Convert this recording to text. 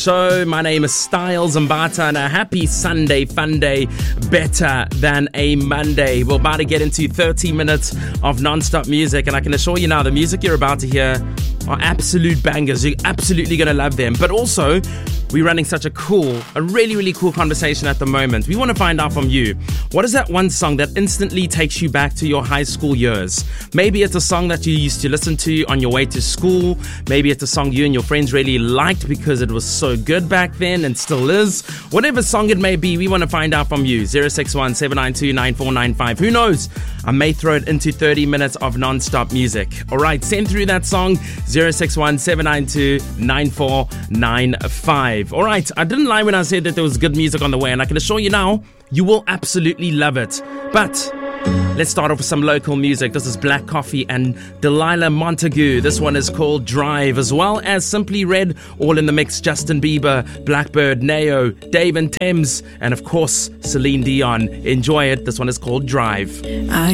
show. My name is Styles Mbata, and a happy Sunday fun day, better than a Monday. We're about to get into 30 minutes of non-stop music, and I can assure you now, the music you're about to hear are absolute bangers. You're absolutely going to love them. But also, we're running such a really, really cool conversation at the moment. We want to find out from you, what is that one song that instantly takes you back to your high school years? Maybe it's a song that you used to listen to on your way to school. Maybe it's a song you and your friends really liked because it was so good back then and still is. Whatever song it may be, we want to find out from you. 061 792 9495. Who knows? I may throw it into 30 minutes of non-stop music. All right, send through that song, 061 792 9495. All right, I didn't lie when I said that there was good music on the way, and I can assure you now, you will absolutely love it. But let's start off with some local music. This is Black Coffee and Delilah Montague. This one is called Drive, as well as Simply Red, all in the mix. Justin Bieber, Blackbird, Neo, Dave and Thames, and of course, Celine Dion. Enjoy it. This one is called Drive. I